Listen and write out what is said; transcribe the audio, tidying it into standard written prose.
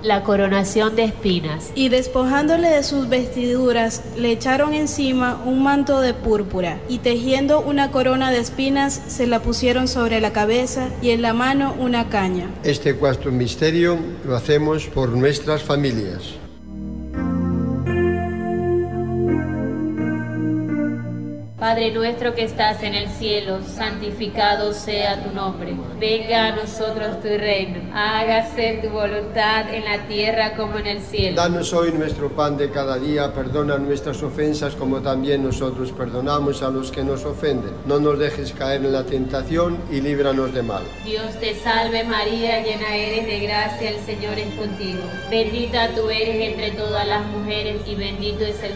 la coronación de espinas. Y despojándole de sus vestiduras, le echaron encima un manto de púrpura, y tejiendo una corona de espinas, se la pusieron sobre la cabeza, y en la mano una caña. Este cuarto misterio lo hacemos por nuestras familias. Padre nuestro que estás en el cielo, santificado sea tu nombre. Venga a nosotros tu reino. Hágase tu voluntad en la tierra como en el cielo. Danos hoy nuestro pan de cada día. Perdona nuestras ofensas como también nosotros perdonamos a los que nos ofenden. No nos dejes caer en la tentación y líbranos de mal. Dios te salve María, llena eres de gracia, el Señor es contigo. Bendita tú eres entre todas las mujeres y bendito es el